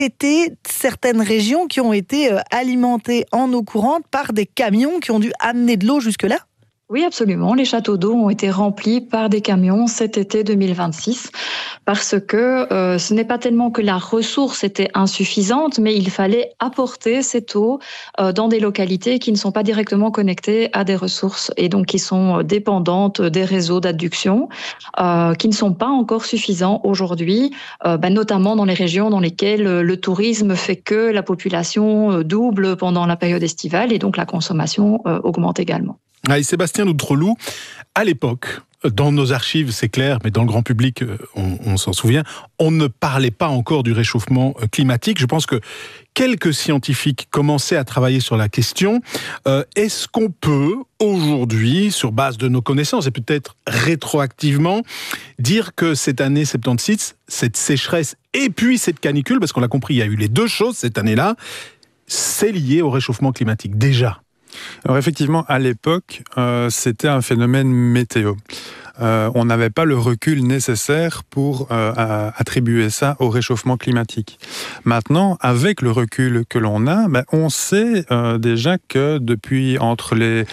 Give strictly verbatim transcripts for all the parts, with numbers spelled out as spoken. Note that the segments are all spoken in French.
été certaines régions qui ont été alimentées en eau courante par des camions qui ont dû amener de l'eau jusque-là ? Oui, absolument. Les châteaux d'eau ont été remplis par des camions cet été deux mille vingt-six parce que euh, ce n'est pas tellement que la ressource était insuffisante, mais il fallait apporter cette eau euh, dans des localités qui ne sont pas directement connectées à des ressources et donc qui sont dépendantes des réseaux d'adduction, euh, qui ne sont pas encore suffisants aujourd'hui, euh, bah, notamment dans les régions dans lesquelles le tourisme fait que la population double pendant la période estivale et donc la consommation euh, augmente également. Ah, et Sébastien D'Outreloup, à l'époque, dans nos archives, c'est clair, mais dans le grand public, on, on s'en souvient, on ne parlait pas encore du réchauffement climatique. Je pense que quelques scientifiques commençaient à travailler sur la question. Euh, est-ce qu'on peut, aujourd'hui, sur base de nos connaissances, et peut-être rétroactivement, dire que cette année soixante-seize, cette sécheresse et puis cette canicule, parce qu'on l'a compris, il y a eu les deux choses cette année-là, c'est lié au réchauffement climatique, déjà ? Alors effectivement, à l'époque, euh, c'était un phénomène météo. Euh, on n'avait pas le recul nécessaire pour euh, attribuer ça au réchauffement climatique. Maintenant, avec le recul que l'on a, ben, on sait euh, déjà que depuis entre les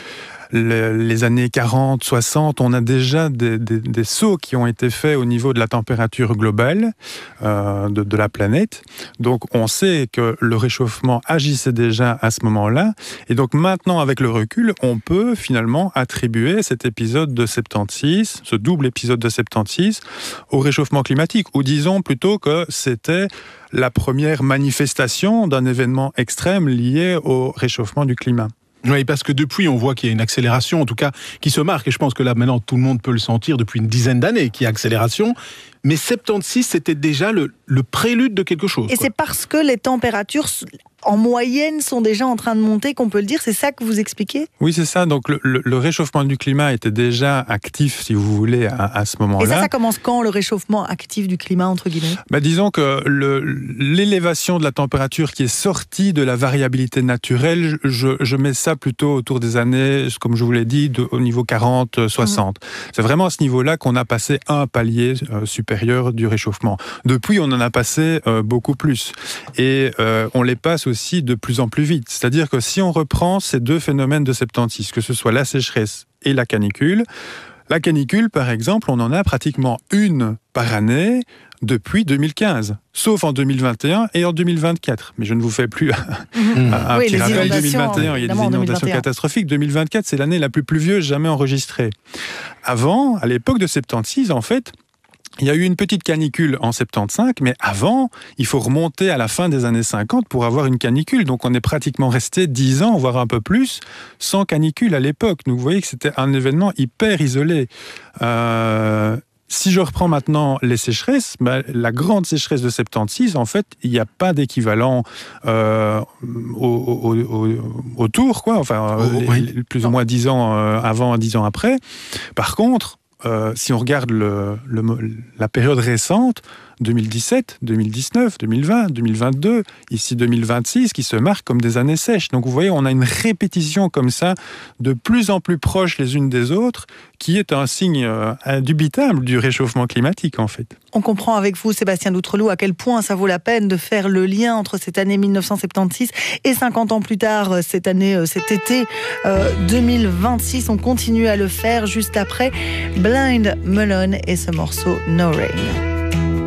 les années quarante, soixante, on a déjà des, des, des sauts qui ont été faits au niveau de la température globale euh, de, de la planète. Donc on sait que le réchauffement agissait déjà à ce moment-là. Et donc maintenant, avec le recul, on peut finalement attribuer cet épisode de soixante-seize, ce double épisode de soixante-seize, au réchauffement climatique. Ou disons plutôt que c'était la première manifestation d'un événement extrême lié au réchauffement du climat. Oui, parce que depuis, on voit qu'il y a une accélération, en tout cas, qui se marque. Et je pense que là, maintenant, tout le monde peut le sentir depuis une dizaine d'années, qu'il y a accélération. Mais soixante-seize, c'était déjà le, le prélude de quelque chose. Et quoi. C'est parce que les températures, en moyenne, sont déjà en train de monter qu'on peut le dire. C'est ça que vous expliquez ? Oui, c'est ça. Donc, le, le, le réchauffement du climat était déjà actif, si vous voulez, à, à ce moment-là. Et ça, ça commence quand, le réchauffement actif du climat, entre guillemets ? Bah, disons que le, l'élévation de la température qui est sortie de la variabilité naturelle, je, je mets ça plutôt autour des années, comme je vous l'ai dit, de, au niveau quarante soixante. Mmh. C'est vraiment à ce niveau-là qu'on a passé un palier euh, supérieur du réchauffement. Depuis, on en a passé euh, beaucoup plus. Et euh, on les passe aussi de plus en plus vite. C'est-à-dire que si on reprend ces deux phénomènes de soixante-seize, que ce soit la sécheresse et la canicule, la canicule, par exemple, on en a pratiquement une par année depuis deux mille quinze, sauf en deux mille vingt et un et en deux mille vingt-quatre. Mais je ne vous fais plus un, un oui, petit rappel. deux mille vingt et un, il y a des inondations deux mille vingt et un. catastrophiques. deux mille vingt-quatre, c'est l'année la plus pluvieuse jamais enregistrée. Avant, à l'époque de soixante-seize, en fait, il y a eu une petite canicule en soixante-quinze, mais avant, il faut remonter à la fin des années cinquante pour avoir une canicule. Donc on est pratiquement resté dix ans, voire un peu plus, sans canicule à l'époque. Donc vous voyez que c'était un événement hyper isolé. Euh, si je reprends maintenant les sécheresses, bah, la grande sécheresse de soixante-seize, en fait, il n'y a pas d'équivalent euh, au, au, au, autour, quoi. Enfin, oh, les, oui. plus ou moins dix ans euh, avant, dix ans après. Par contre, Euh, si on regarde le, le, la période récente, deux mille dix-sept, deux mille dix-neuf, deux mille vingt, deux mille vingt-deux, ici deux mille vingt-six, qui se marquent comme des années sèches. Donc vous voyez, on a une répétition comme ça, de plus en plus proches les unes des autres, qui est un signe euh, indubitable du réchauffement climatique, en fait. On comprend avec vous, Sébastien D'Outreloup, à quel point ça vaut la peine de faire le lien entre cette année mille neuf cent soixante-seize et cinquante ans plus tard, cette année, cet été euh, deux mille vingt-six. On continue à le faire juste après Blind Melon et ce morceau No Rain.